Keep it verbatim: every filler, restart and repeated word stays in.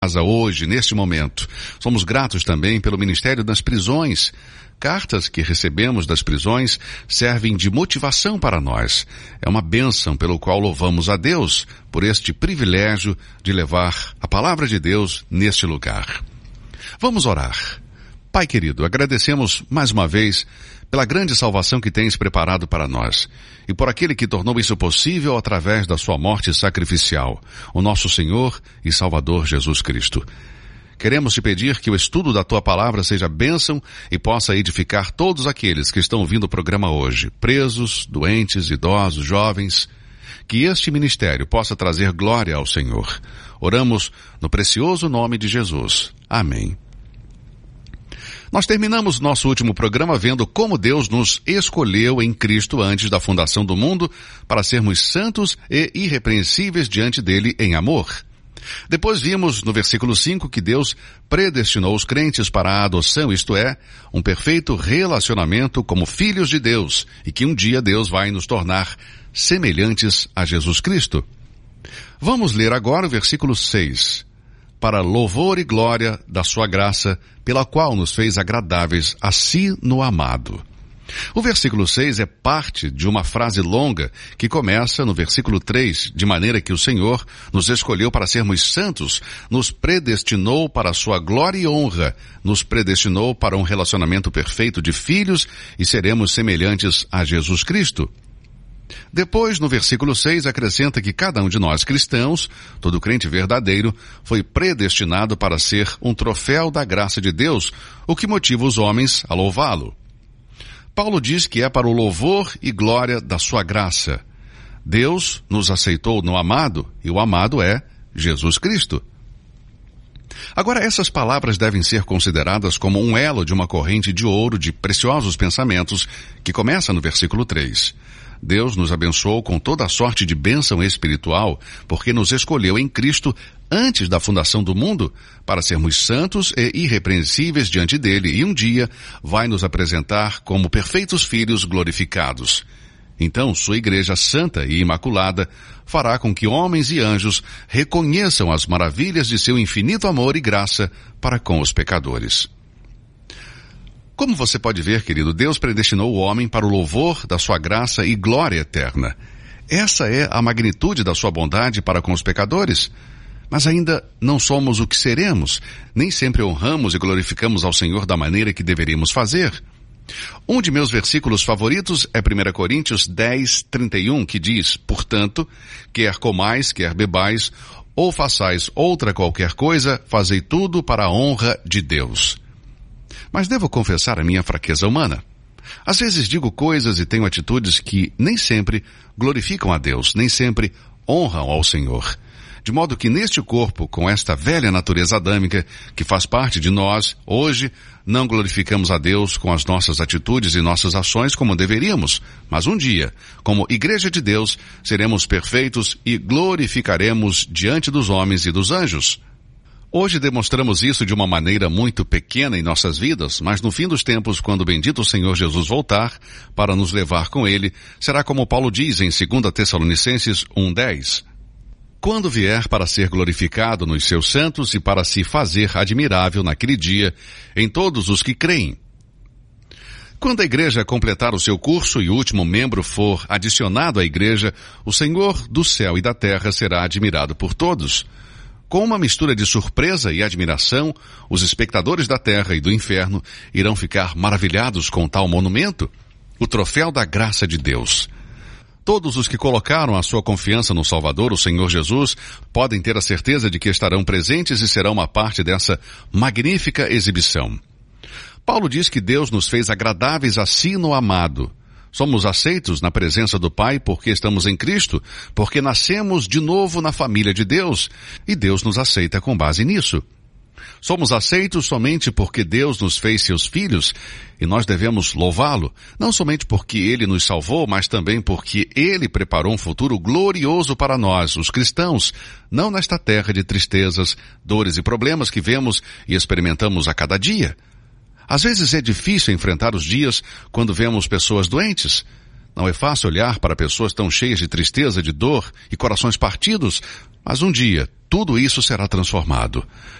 casa hoje, neste momento. Somos gratos também pelo Ministério das Prisões. Cartas que recebemos das prisões servem de motivação para nós. É uma bênção pelo qual louvamos a Deus por este privilégio de levar a palavra de Deus neste lugar. Vamos orar. Pai querido, agradecemos mais uma vez pela grande salvação que tens preparado para nós e por aquele que tornou isso possível através da sua morte sacrificial, o nosso Senhor e Salvador Jesus Cristo. Queremos te pedir que o estudo da tua palavra seja bênção e possa edificar todos aqueles que estão ouvindo o programa hoje, presos, doentes, idosos, jovens, que este ministério possa trazer glória ao Senhor. Oramos no precioso nome de Jesus. Amém. Nós terminamos nosso último programa vendo como Deus nos escolheu em Cristo antes da fundação do mundo para sermos santos e irrepreensíveis diante dele em amor. Depois vimos no versículo cinco que Deus predestinou os crentes para a adoção, isto é, um perfeito relacionamento como filhos de Deus, e que um dia Deus vai nos tornar semelhantes a Jesus Cristo. Vamos ler agora o versículo seis. Para louvor e glória da sua graça, pela qual nos fez agradáveis a si no amado. O versículo seis é parte de uma frase longa que começa no versículo três, de maneira que o Senhor nos escolheu para sermos santos, nos predestinou para a sua glória e honra, nos predestinou para um relacionamento perfeito de filhos e seremos semelhantes a Jesus Cristo. Depois, no versículo seis, acrescenta que cada um de nós cristãos, todo crente verdadeiro, foi predestinado para ser um troféu da graça de Deus, o que motiva os homens a louvá-lo. Paulo diz que é para o louvor e glória da sua graça. Deus nos aceitou no amado, e o amado é Jesus Cristo. Agora, essas palavras devem ser consideradas como um elo de uma corrente de ouro de preciosos pensamentos que começa no versículo três. Deus nos abençoou com toda a sorte de bênção espiritual, porque nos escolheu em Cristo antes da fundação do mundo, para sermos santos e irrepreensíveis diante dele, e um dia vai nos apresentar como perfeitos filhos glorificados. Então, sua igreja santa e imaculada fará com que homens e anjos reconheçam as maravilhas de seu infinito amor e graça para com os pecadores. Como você pode ver, querido, Deus predestinou o homem para o louvor da sua graça e glória eterna. Essa é a magnitude da sua bondade para com os pecadores. Mas ainda não somos o que seremos, nem sempre honramos e glorificamos ao Senhor da maneira que deveríamos fazer. Um de meus versículos favoritos é primeira Coríntios dez, trinta e um, que diz, portanto, quer comais, quer bebais, ou façais outra qualquer coisa, fazei tudo para a honra de Deus. Mas devo confessar a minha fraqueza humana. Às vezes digo coisas e tenho atitudes que nem sempre glorificam a Deus, nem sempre honram ao Senhor. De modo que neste corpo, com esta velha natureza adâmica que faz parte de nós, hoje não glorificamos a Deus com as nossas atitudes e nossas ações como deveríamos, mas um dia, como Igreja de Deus, seremos perfeitos e glorificaremos diante dos homens e dos anjos. Hoje demonstramos isso de uma maneira muito pequena em nossas vidas, mas no fim dos tempos, quando o bendito Senhor Jesus voltar para nos levar com ele, será como Paulo diz em dois Tessalonicenses um, dez. Quando vier para ser glorificado nos seus santos e para se fazer admirável naquele dia em todos os que creem. Quando a igreja completar o seu curso e o último membro for adicionado à igreja, o Senhor do céu e da terra será admirado por todos. Com uma mistura de surpresa e admiração, os espectadores da terra e do inferno irão ficar maravilhados com tal monumento, o troféu da graça de Deus. Todos os que colocaram a sua confiança no Salvador, o Senhor Jesus, podem ter a certeza de que estarão presentes e serão uma parte dessa magnífica exibição. Paulo diz que Deus nos fez agradáveis a si no amado. Somos aceitos na presença do Pai porque estamos em Cristo, porque nascemos de novo na família de Deus, e Deus nos aceita com base nisso. Somos aceitos somente porque Deus nos fez seus filhos, e nós devemos louvá-lo, não somente porque Ele nos salvou, mas também porque Ele preparou um futuro glorioso para nós, os cristãos, não nesta terra de tristezas, dores e problemas que vemos e experimentamos a cada dia. Às vezes é difícil enfrentar os dias quando vemos pessoas doentes. Não é fácil olhar para pessoas tão cheias de tristeza, de dor e corações partidos, Mas um dia, tudo isso será transformado.